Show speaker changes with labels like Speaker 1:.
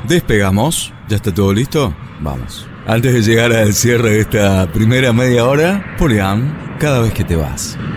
Speaker 1: Despegamos. ¿Ya está todo listo? Vamos. Antes de llegar al cierre de esta primera media hora, Polian, cada vez que te vas.